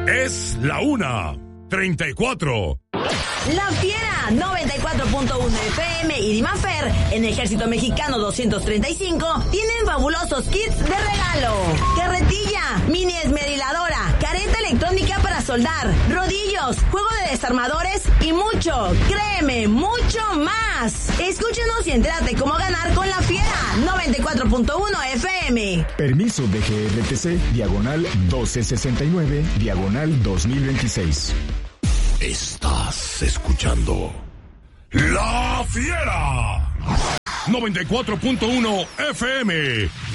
Es la 1:34. La Fiera 94.1 FM y Dimafer en Ejército Mexicano 235 tienen fabulosos kits de regalo. Carretilla, mini esmeriladora, careta electrónica para soldar, rodillos, juego de desarmadores y mucho, créeme, mucho más. Escúchanos y entérate cómo ganar con La Fiera 94.1 FM. Permiso de GRTC, diagonal 1269, diagonal 2026. Estás escuchando La Fiera 94.1 FM